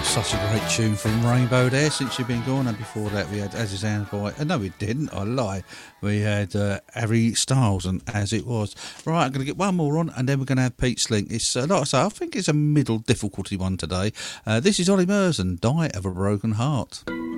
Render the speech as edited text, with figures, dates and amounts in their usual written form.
Such a great tune from Rainbow there, Since You've Been Gone. And before that we had As It Sounds by... no, we didn't, I lie. We had Harry Styles and As It Was. Right, I'm going to get one more on and then we're going to have Pete Slink. It's, like I say, I think it's a middle difficulty one today. This is Ollie Murs and Die of a Broken Heart.